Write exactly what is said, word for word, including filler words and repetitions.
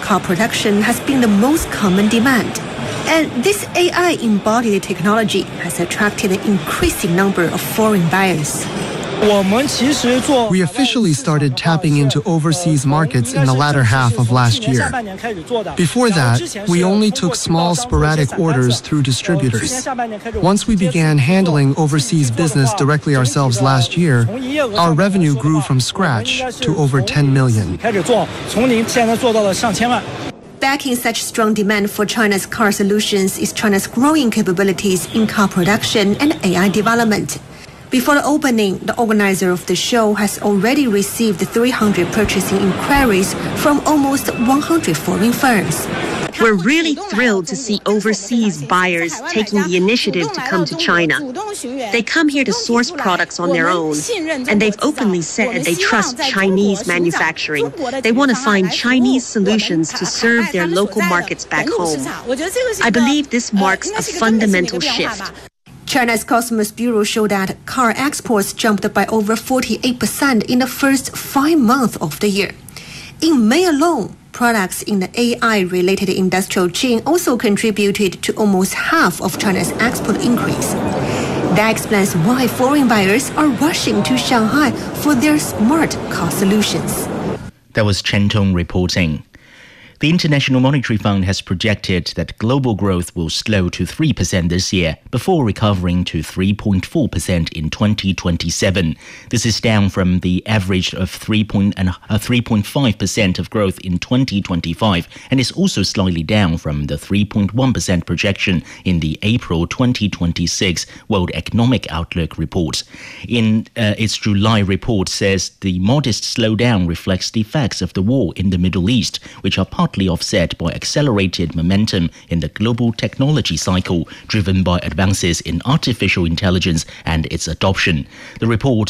car production has been the most common demand. And this A I-embodied technology has attracted an increasing number of foreign buyers. We officially started tapping into overseas markets in the latter half of last year. Before that, we only took small sporadic orders through distributors. Once we began handling overseas business directly ourselves last year, our revenue grew from scratch to over ten million. Backing such strong demand for China's car solutions is China's growing capabilities in car production and A I development. Before the opening, the organizer of the show has already received three hundred purchasing inquiries from almost one hundred foreign firms. We're really thrilled to see overseas buyers taking the initiative to come to China. They come here to source products on their own, and they've openly said they trust Chinese manufacturing. They want to find Chinese solutions to serve their local markets back home. I believe this marks a fundamental shift. China's Cosmos Bureau showed that car exports jumped by over forty-eight percent in the first five months of the year. In May alone, products in the A I-related industrial chain also contributed to almost half of China's export increase. That explains why foreign buyers are rushing to Shanghai for their smart car solutions. That was Chen Tong reporting. The International Monetary Fund has projected that global growth will slow to three percent this year before recovering to three point four percent in twenty twenty-seven. This is down from the average of three point five percent of growth in twenty twenty-five and is also slightly down from the three point one percent projection in the April twenty twenty-six World Economic Outlook report. In uh, its July report says the modest slowdown reflects the effects of the war in the Middle East, which are partly offset by accelerated momentum in the global technology cycle driven by advances in artificial intelligence and its adoption. The report